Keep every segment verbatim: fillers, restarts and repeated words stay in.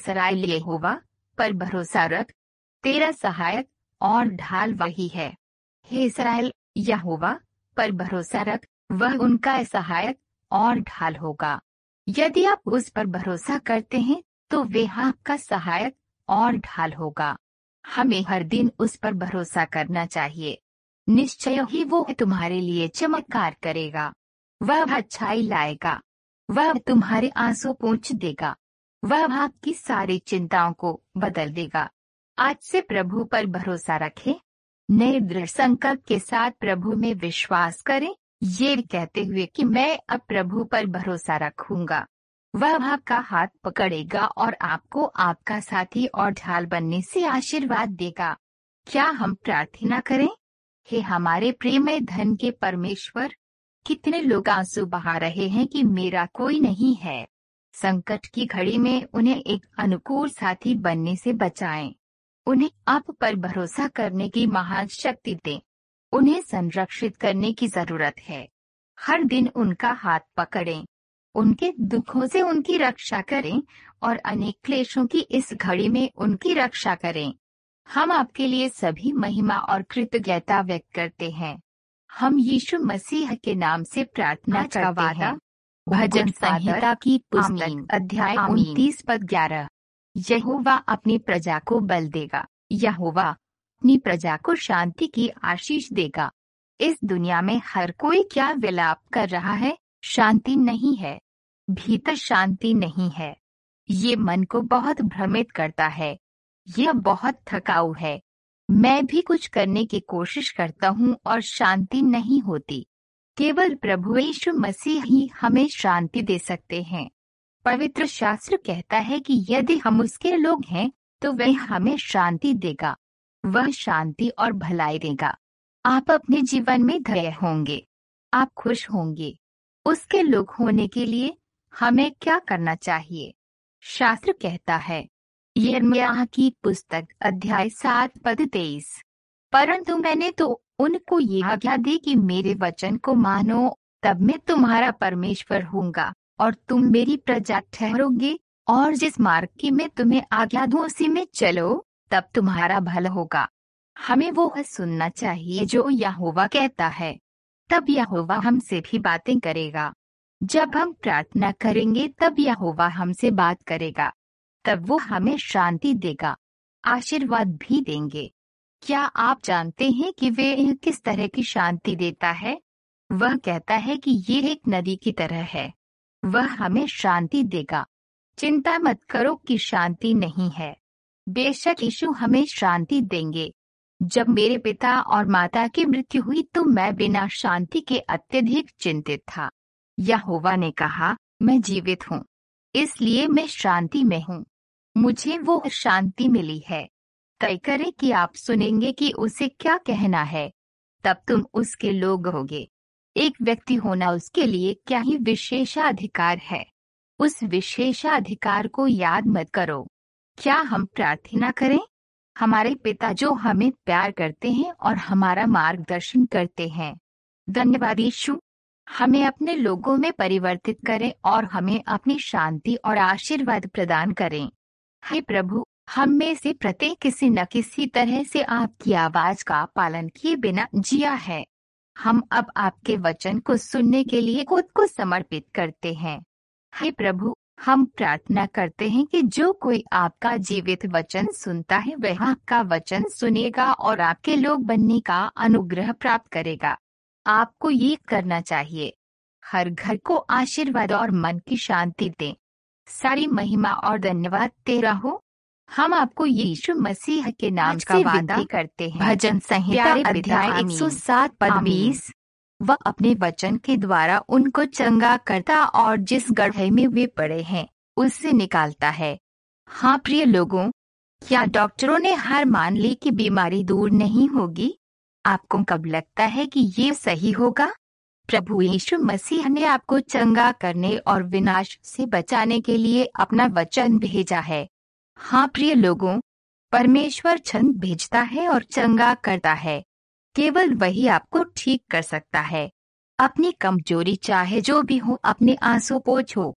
इस्राएल यहोवा पर भरोसा रख, तेरा सहायक और ढाल वही है। हे इस्राएल, यहोवा पर भरोसा रख, वह उनका सहायक और ढाल होगा। यदि आप उस पर भरोसा करते हैं तो वह आपका सहायक और ढाल होगा। हमें हर दिन उस पर भरोसा करना चाहिए। निश्चय ही वो तुम्हारे लिए चमत्कार करेगा। वह अच्छाई लाएगा। वह तुम्हारे आंसू पोंछ देगा। वह आपकी सारी चिंताओं को बदल देगा। आज से प्रभु पर भरोसा रखें। नए दृढ़ संकल्प के साथ प्रभु में विश्वास करें, ये कहते हुए कि मैं अब प्रभु पर भरोसा रखूंगा। वह आपका हाथ पकड़ेगा और आपको आपका साथी और ढाल बनने से आशीर्वाद देगा। क्या हम प्रार्थना करें? हे हमारे प्रेमय धन के परमेश्वर, कितने लोग आंसू बहा रहे हैं कि मेरा कोई नहीं है। संकट की घड़ी में उन्हें एक अनुकूल साथी बनने से बचाएं। उन्हें आप पर भरोसा करने की महान शक्ति दें। उन्हें संरक्षित करने की जरूरत है। हर दिन उनका हाथ पकड़ें। उनके दुखों से उनकी रक्षा करें और अनेक क्लेशों की इस घड़ी में उनकी रक्षा करें। हम आपके लिए सभी महिमा और कृतज्ञता व्यक्त करते हैं। हम यीशु मसीह के नाम से प्रार्थना करते हैं। भजन संहिता की पुस्तक अध्याय उनतीस पद ग्यारह। यहोवा अपनी प्रजा को बल देगा। यहोवा अपनी प्रजा को शांति की आशीष देगा। इस दुनिया में हर कोई क्या विलाप कर रहा है? शांति नहीं है, भीतर शांति नहीं है। ये मन को बहुत भ्रमित करता है। यह बहुत थकाऊ है। मैं भी कुछ करने की कोशिश करता हूँ और शांति नहीं होती। केवल प्रभु यीशु मसीह ही हमें शांति दे सकते हैं। पवित्र शास्त्र कहता है कि यदि हम उसके लोग हैं तो वह हमें शांति देगा। वह शांति और भलाई देगा। आप अपने जीवन में धैर्य होंगे। आप खुश होंगे। उसके लोग होने के लिए हमें क्या करना चाहिए? शास्त्र कहता है, यिर्मयाह की पुस्तक अध्याय सात पद तेईस, परंतु मैंने तो उनको ये आज्ञा दी कि मेरे वचन को मानो, तब मैं तुम्हारा परमेश्वर होऊंगा और तुम मेरी प्रजा ठहरोगे। और जिस मार्ग की मैं तुम्हें आज्ञा दूं उसी में चलो, तब तुम्हारा भला होगा। हमें वो सुनना चाहिए जो यहोवा कहता है। तब यहोवा हमसे भी बातें करेगा। जब हम प्रार्थना करेंगे तब यहोवा हमसे बात करेगा। तब वो हमें शांति देगा, आशीर्वाद भी देंगे। क्या आप जानते हैं कि वे किस तरह की शांति देता है? वह कहता है कि ये एक नदी की तरह है। वह हमें शांति देगा। चिंता मत करो कि शांति नहीं है। बेशक यीशु हमें शांति देंगे। जब मेरे पिता और माता की मृत्यु हुई तो मैं बिना शांति के अत्यधिक चिंतित था। यहोवा ने कहा, मैं जीवित हूँ, इसलिए मैं शांति में हूँ। मुझे वो शांति मिली है। तय करें कि आप सुनेंगे कि उसे क्या कहना है, तब तुम उसके लोग होगे। एक व्यक्ति होना उसके लिए क्या ही विशेषाधिकार है। उस विशेषाधिकार को याद मत करो। क्या हम प्रार्थना करें? हमारे पिता जो हमें प्यार करते हैं और हमारा मार्गदर्शन करते हैं, धन्यवाद यीशु। हमें अपने लोगों में परिवर्तित करें और हमें अपनी शांति और आशीर्वाद प्रदान करें। हे प्रभु, हम में से प्रत्येक किसी न किसी तरह से आपकी आवाज का पालन किए बिना जिया है। हम अब आपके वचन को सुनने के लिए खुद को समर्पित करते हैं। हे प्रभु, हम प्रार्थना करते हैं कि जो कोई आपका जीवित वचन सुनता है वह आपका वचन सुनेगा और आपके लोग बनने का अनुग्रह प्राप्त करेगा। आपको ये करना चाहिए। हर घर को आशीर्वाद और मन की शांति दें। सारी महिमा और धन्यवाद तेरा हो। हम आपको यीशु मसीह के नाम का वादा करते हैं। भजन संहिता अध्याय एक सौ सात पद बीस। वह अपने वचन के द्वारा उनको चंगा करता और जिस गड्ढे में वे पड़े हैं उससे निकालता है। हाँ प्रिय लोगों, क्या डॉक्टरों ने हार मान ली कि बीमारी दूर नहीं होगी? आपको कब लगता है कि ये सही होगा? प्रभु यीशु मसीह ने आपको चंगा करने और विनाश से बचाने के लिए अपना वचन भेजा है। हाँ प्रिय लोगों, परमेश्वर छंद भेजता है और चंगा करता है। केवल वही आपको ठीक कर सकता है। अपनी कमजोरी चाहे जो भी हो अपने आंसू पोंछो।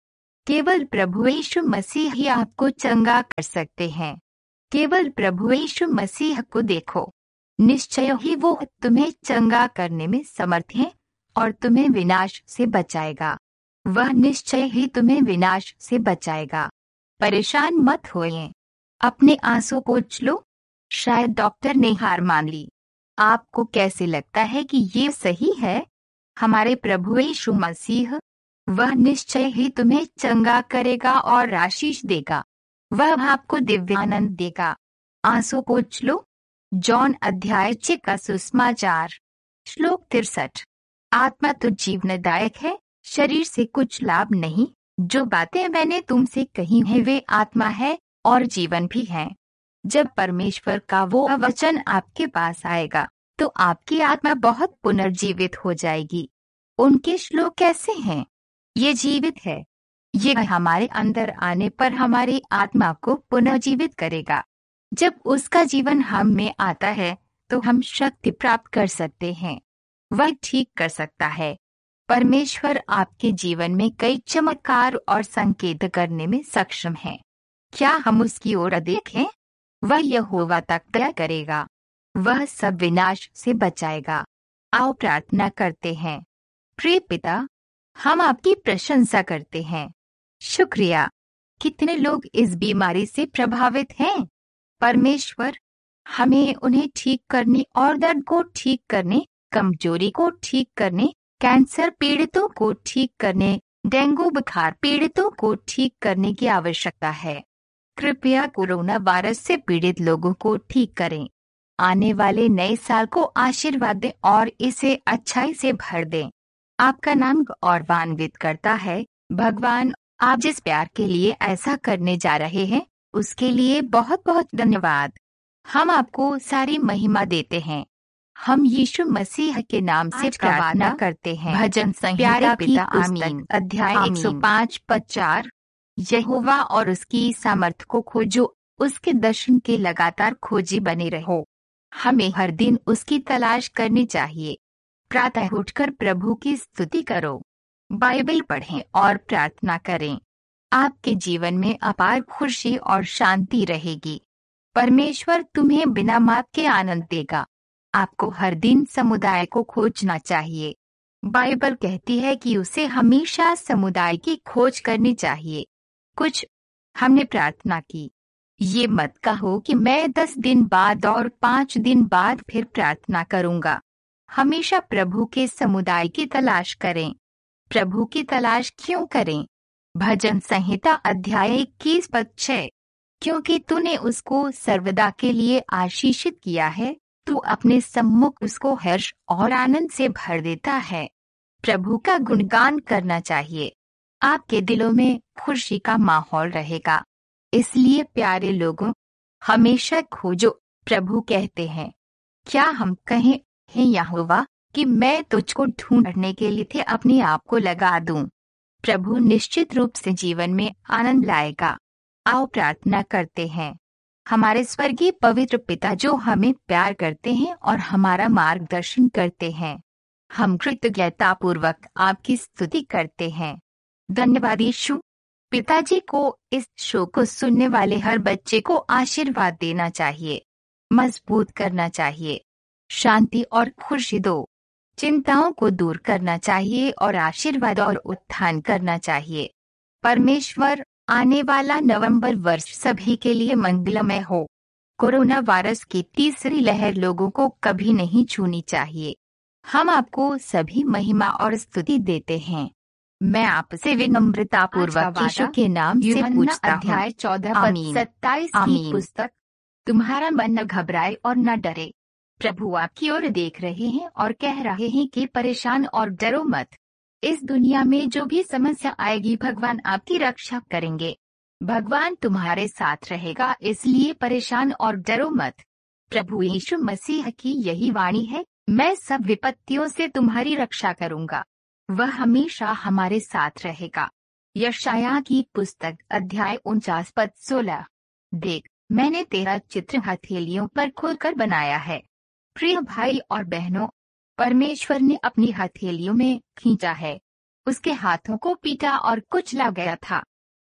केवल प्रभु यीशु मसीह ही आपको चंगा कर सकते हैं। केवल प्रभु यीशु मसीह को देखो, निश्चय ही वो तुम्हें चंगा करने में समर्थ है और तुम्हें विनाश से बचाएगा। वह निश्चय ही तुम्हें विनाश से बचाएगा। परेशान मत होइए, अपने आंसू पोंछ लो। शायद डॉक्टर ने हार मान ली। आपको कैसे लगता है कि ये सही है? हमारे प्रभु यीशु मसीह, वह निश्चय ही तुम्हें चंगा करेगा और आशीष देगा। वह आपको दिव्यानंद देगा। आंसू पोंछ लो। जॉन अध्याय छह का सुसमाचार, श्लोक तिरसठ। आत्मा तो जीवनदायक है, शरीर से कुछ लाभ नहीं। जो बातें मैंने तुमसे कही हैं वे आत्मा है और जीवन भी है। जब परमेश्वर का वो वचन आपके पास आएगा तो आपकी आत्मा बहुत पुनर्जीवित हो जाएगी। उनके श्लोक कैसे हैं? ये जीवित है। ये हमारे अंदर आने पर हमारी आत्मा को पुनर्जीवित करेगा। जब उसका जीवन हम में आता है तो हम शक्ति प्राप्त कर सकते हैं। वह ठीक कर सकता है। परमेश्वर आपके जीवन में कई चमत्कार और संकेत करने में सक्षम है। क्या हम उसकी ओर देखें? वह यहोवा तक दया करेगा। वह सब विनाश से बचाएगा। आओ प्रार्थना करते हैं। प्रिय पिता, हम आपकी प्रशंसा करते हैं। शुक्रिया। कितने लोग इस बीमारी से प्रभावित हैं? परमेश्वर, हमें उन्हें ठीक करने और दर्द को ठीक करने, कमजोरी को ठीक करने, कैंसर पीड़ितों को ठीक करने, डेंगू बुखार पीड़ितों को ठीक करने की आवश्यकता है। कृपया कोरोना वायरस से पीड़ित लोगों को ठीक करें। आने वाले नए साल को आशीर्वाद दें और इसे अच्छाई से भर दें। आपका नाम गौरवान्वित करता है। भगवान, आप जिस प्यार के लिए ऐसा करने जा रहे हैं उसके लिए बहुत बहुत धन्यवाद। हम आपको सारी महिमा देते हैं। हम यीशु मसीह के नाम से प्रार्थना करते हैं। भजन संहिता की पुस्तक अध्याय एक सौ पाँच पद चार। यहोवा और उसकी सामर्थ को खोजो, उसके दर्शन के लगातार खोजी बने रहो। हमें हर दिन उसकी तलाश करनी चाहिए। प्रातः उठकर प्रभु की स्तुति करो, बाइबल पढ़ें और प्रार्थना करें। आपके जीवन में अपार खुशी और शांति रहेगी। परमेश्वर तुम्हें बिना माप के आनंद देगा। आपको हर दिन समुदाय को खोजना चाहिए। बाइबल कहती है कि उसे हमेशा समुदाय की खोज करनी चाहिए। कुछ हमने प्रार्थना की। ये मत कहो कि मैं दस दिन बाद और पाँच दिन बाद फिर प्रार्थना करूंगा। हमेशा प्रभु के समुदाय की तलाश करें। प्रभु की तलाश क्यों करें? भजन संहिता अध्याय इक्कीस पद छः। क्योंकि तूने उसको सर्वदा के लिए आशीषित किया है, तू अपने सम्मुख उसको हर्ष और आनंद से भर देता है। प्रभु का गुणगान करना चाहिए। आपके दिलों में खुशी का माहौल रहेगा। इसलिए प्यारे लोगों, हमेशा खोजो। प्रभु कहते हैं, क्या हम कहें, हे यहोवा, कि मैं तुझको ढूंढने के लिए थे अपने आप को लगा दूं। प्रभु निश्चित रूप से जीवन में आनंद लाएगा। आओ प्रार्थना करते हैं। हमारे स्वर्गीय पवित्र पिता जो हमें प्यार करते हैं और हमारा मार्गदर्शन करते हैं, हम कृतज्ञतापूर्वक आपकी स्तुति करते हैं। धन्यवाद यीशु। पिताजी को इस शो को सुनने वाले हर बच्चे को आशीर्वाद देना चाहिए, मजबूत करना चाहिए, शांति और खुशी दो। चिंताओं को दूर करना चाहिए और आशीर्वाद और उत्थान करना चाहिए। परमेश्वर, आने वाला नवंबर वर्ष सभी के लिए मंगलमय हो। कोरोना वायरस की तीसरी लहर लोगों को कभी नहीं छूनी चाहिए। हम आपको सभी महिमा और स्तुति देते हैं। मैं आपसे विनम्रता पूर्वक यीशु के नाम से पूछता हूँ। अध्याय चौदह पद सत्ताईस की पुस्तक। तुम्हारा मन न घबराए और न डरे। प्रभु आपकी ओर देख रहे हैं और कह रहे हैं कि परेशान और डरो मत। इस दुनिया में जो भी समस्या आएगी भगवान आपकी रक्षा करेंगे। भगवान तुम्हारे साथ रहेगा, इसलिए परेशान और डरो मत। प्रभु यीशु मसीह की यही वाणी है, मैं सब विपत्तियों से तुम्हारी रक्षा करूंगा। वह हमेशा हमारे साथ रहेगा। यशायाह की पुस्तक अध्याय उनचास पद सोलह। देख, मैंने तेरा चित्र हथेलियों पर खोदकर बनाया है। प्रिय भाई और बहनों, परमेश्वर ने अपनी हथेलियों में खींचा है। उसके हाथों को पीटा और कुचला गया था,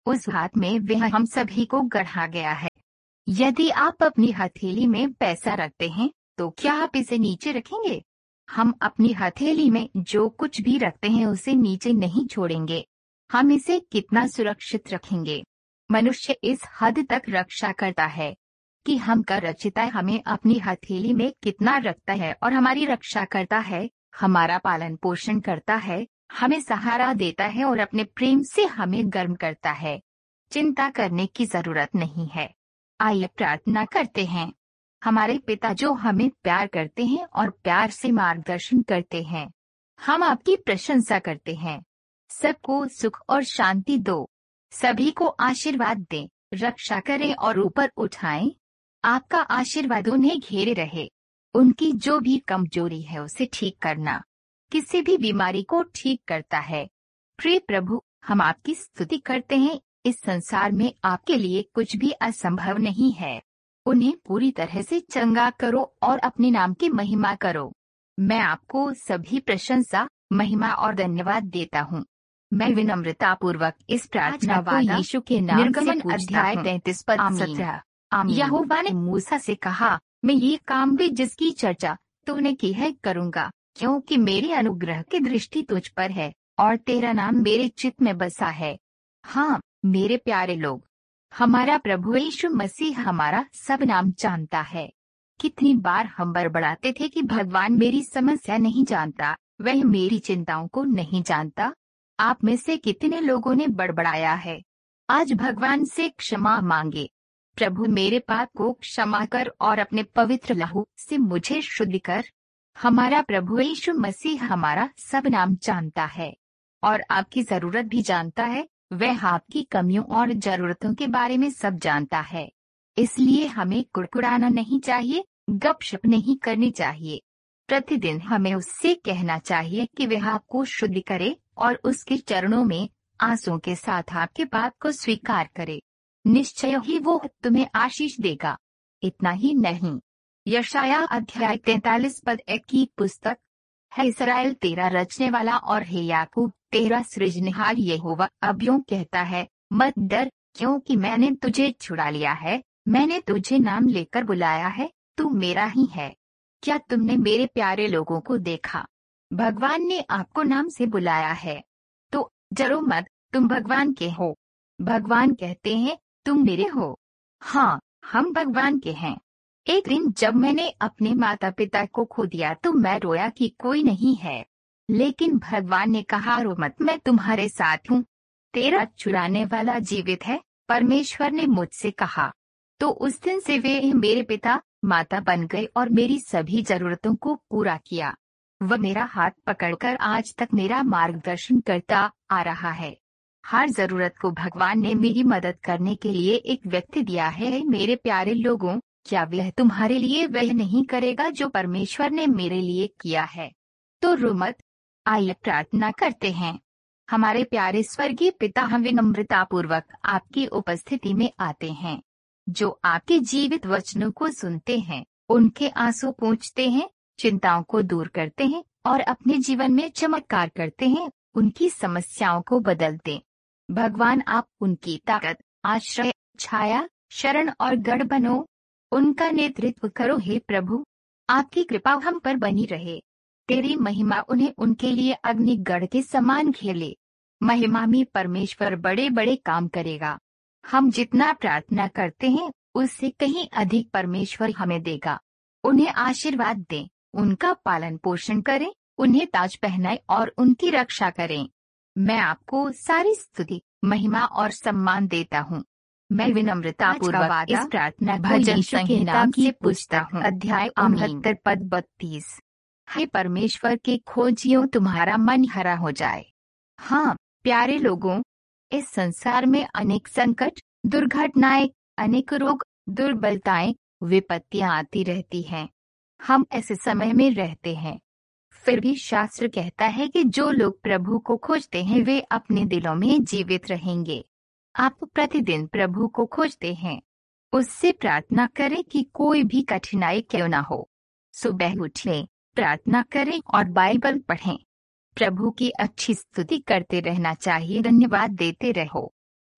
उस हाथ में वह हम सभी को गढ़ा गया है। यदि आप अपनी हथेली में पैसा रखते हैं तो क्या आप इसे नीचे रखेंगे? हम अपनी हथेली में जो कुछ भी रखते हैं उसे नीचे नहीं छोड़ेंगे। हम इसे कितना सुरक्षित रखेंगे? मनुष्य इस हद तक रक्षा करता है कि हम का रचिता हमें अपनी हथेली में कितना रखता है और हमारी रक्षा करता है, हमारा पालन पोषण करता है, हमें सहारा देता है और अपने प्रेम से हमें गर्म करता है। चिंता करने की जरूरत नहीं है। आइए प्रार्थना करते हैं। हमारे पिता जो हमें प्यार करते हैं और प्यार से मार्गदर्शन करते हैं, हम आपकी प्रशंसा करते हैं। सबको सुख और शांति दो, सभी को आशीर्वाद दें, रक्षा करें और ऊपर उठाएं। आपका आशीर्वाद उन्हें घेरे रहे। उनकी जो भी कमजोरी है उसे ठीक करना किसी भी बीमारी को ठीक करता है। प्रिय प्रभु, हम आपकी स्तुति करते हैं। इस संसार में आपके लिए कुछ भी असंभव नहीं है। उन्हें पूरी तरह से चंगा करो और अपने नाम की महिमा करो। मैं आपको सभी प्रशंसा, महिमा और धन्यवाद देता हूँ। मैं विनम्रता पूर्वक इस प्रार्थना को यीशु के नाम निर्गमन अध्याय तैंतीस पद सत्रह। यहोवा ने मूसा से कहा, मैं ये काम भी जिसकी चर्चा तूने की है करूँगा, क्योंकि मेरी अनुग्रह की दृष्टि तुझ पर है और तेरा नाम मेरे चित्त में बसा है। हाँ मेरे प्यारे लोग, हमारा प्रभु यीशु मसीह हमारा सब नाम जानता है। कितनी बार हम बड़बड़ाते थे कि भगवान मेरी समस्या नहीं जानता, वह मेरी चिंताओं को नहीं जानता। आप में से कितने लोगों ने बड़बड़ाया है? आज भगवान से क्षमा मांगे। प्रभु मेरे पाप को क्षमा कर और अपने पवित्र लहू से मुझे शुद्ध कर। हमारा प्रभु यीशु मसीह हमारा सब नाम जानता है और आपकी जरूरत भी जानता है। वह आपकी कमियों और जरूरतों के बारे में सब जानता है। इसलिए हमें कुड़कुड़ाना नहीं चाहिए, गपशप नहीं करनी चाहिए। प्रतिदिन हमें उससे कहना चाहिए कि वह आपको शुद्ध करे और उसके चरणों में आंसुओं के साथ आपके पाप को स्वीकार करे। निश्चय ही वो तुम्हें आशीष देगा। इतना ही नहीं, यशाया अध्याय तैंतालीस पद एक की पुस्तक, है इस्राएल तेरा रचने वाला और हे याकूब तेरा सृजनहार यहोवा अब यूं कहता है, मत डर, क्योंकि मैंने तुझे छुड़ा लिया है, मैंने तुझे नाम लेकर बुलाया है, तू मेरा ही है। क्या तुमने मेरे प्यारे लोगों को देखा? भगवान ने आपको नाम से बुलाया है, तो डरो मत, तुम भगवान के हो। भगवान कहते हैं तुम मेरे हो। हाँ, हम भगवान के हैं। एक दिन जब मैंने अपने माता पिता को खो दिया तो मैं रोया कि कोई नहीं है, लेकिन भगवान ने कहा रो मत, मैं तुम्हारे साथ हूँ, तेरा छुड़ाने वाला जीवित है। परमेश्वर ने मुझसे कहा। तो उस दिन से वे मेरे पिता माता बन गए और मेरी सभी जरूरतों को पूरा किया। वह मेरा हाथ पकड़कर आज तक मेरा मार्गदर्शन करता आ रहा है। हर जरूरत को भगवान ने मेरी मदद करने के लिए एक व्यक्ति दिया है। मेरे प्यारे लोगों, क्या वह तुम्हारे लिए वह नहीं करेगा जो परमेश्वर ने मेरे लिए किया है? तो रो मत। आइए प्रार्थना करते हैं। हमारे प्यारे स्वर्गीय पिता, हम विनम्रता पूर्वक आपकी उपस्थिति में आते हैं। जो आपके जीवित वचनों को सुनते हैं, उनके आंसू पोंछते हैं, चिंताओं को दूर करते हैं और अपने जीवन में चमत्कार करते हैं, उनकी समस्याओं को बदलते। भगवान आप उनकी ताकत, आश्रय, छाया, शरण और गढ़ बनो। उनका नेतृत्व करो हे प्रभु। आपकी कृपा हम पर बनी रहे। तेरी महिमा उन्हें उनके लिए अग्निगढ़ के समान घेरे। महिमा में परमेश्वर बड़े बड़े काम करेगा। हम जितना प्रार्थना करते हैं उससे कहीं अधिक परमेश्वर हमें देगा। उन्हें आशीर्वाद दें, उनका पालन पोषण करें, उन्हें ताज पहनाएं और उनकी रक्षा करें। मैं आपको सारी स्तुति, महिमा और सम्मान देता हूँ। मैं विनम्रता पूर्वक इस प्रार्थना भजन संहिता की पुस्तक अध्याय उनहत्तर पद बत्तीस। हे परमेश्वर के खोजियों, तुम्हारा मन हरा हो जाए। हाँ प्यारे लोगों, इस संसार में अनेक संकट, दुर्घटनाएं, अनेक रोग, दुर्बलताएं, विपत्तियां आती रहती हैं। हम ऐसे समय में रहते हैं। फिर भी शास्त्र कहता है कि जो लोग प्रभु को खोजते हैं वे अपने दिलों में जीवित रहेंगे। आप प्रतिदिन प्रभु को खोजते हैं। उससे प्रार्थना करें कि कोई भी कठिनाई क्यों ना हो। सुबह उठें, प्रार्थना करें और बाइबल पढ़ें। प्रभु की अच्छी स्तुति करते रहना चाहिए। धन्यवाद देते रहो।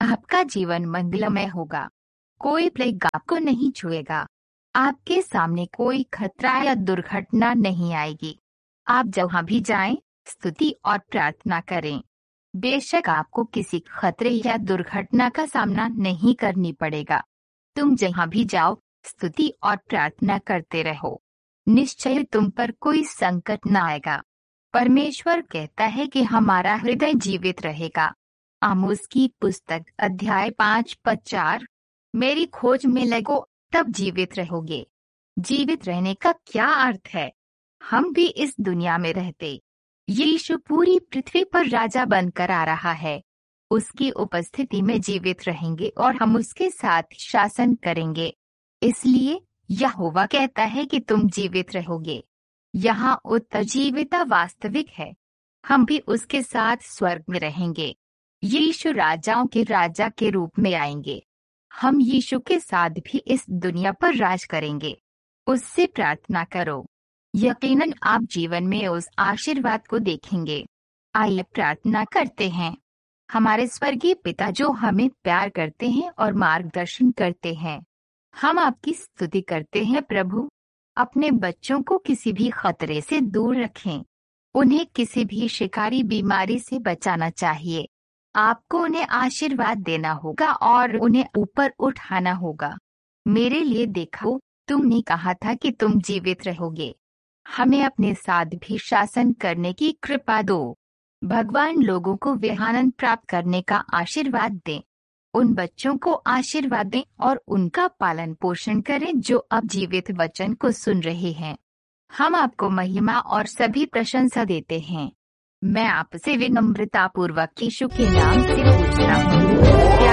आपका जीवन मंगलमय होगा। कोई प्लेग आपको नहीं छुएगा। आपके सामने कोई खतरा या दुर्घटना नहीं आएगी। आप जहाँ भी जाएं, स्तुति और प्रार्थना करें। बेशक आपको किसी खतरे या दुर्घटना का सामना नहीं करनी पड़ेगा। तुम जहाँ भी जाओ, स्तुति और प्रार्थना करते रहो। निश्चय तुम पर कोई संकट न आएगा। परमेश्वर कहता है कि हमारा हृदय जीवित रहेगा। आमोस की पुस्तक अध्याय पाँच पद चार। मेरी खोज में लगो, तब जीवित रहोगे। जीवित रहने का क्या अर्थ है? हम भी इस दुनिया में रहते। यीशु पूरी पृथ्वी पर राजा बनकर आ रहा है। उसकी उपस्थिति में जीवित रहेंगे और हम उसके साथ शासन करेंगे। इसलिए यहोवा कहता है कि तुम जीवित रहोगे। यहाँ उत्तरजीविता वास्तविक है। हम भी उसके साथ स्वर्ग में रहेंगे। यीशु राजाओं के राजा के रूप में आएंगे। हम यीशु के साथ भी इस दुनिया पर राज करेंगे। उससे प्रार्थना करो। यकीनन आप जीवन में उस आशीर्वाद को देखेंगे। आइए प्रार्थना करते हैं। हमारे स्वर्गीय पिता जो हमें प्यार करते हैं और मार्गदर्शन करते हैं, हम आपकी स्तुति करते हैं प्रभु। अपने बच्चों को किसी भी खतरे से दूर रखें। उन्हें किसी भी शिकारी बीमारी से बचाना चाहिए। आपको उन्हें आशीर्वाद देना होगा और उन्हें ऊपर उठाना होगा। मेरे लिए देखो, तुमने कहा था कि तुम जीवित रहोगे। हमें अपने साथ भी शासन करने की कृपा दो। भगवान लोगों को विहानन प्राप्त करने का आशीर्वाद दें। उन बच्चों को आशीर्वाद दें और उनका पालन पोषण करें जो अब जीवित वचन को सुन रहे हैं। हम आपको महिमा और सभी प्रशंसा देते हैं। मैं आपसे विनम्रतापूर्वक यीशु के नाम से पूछता हूँ।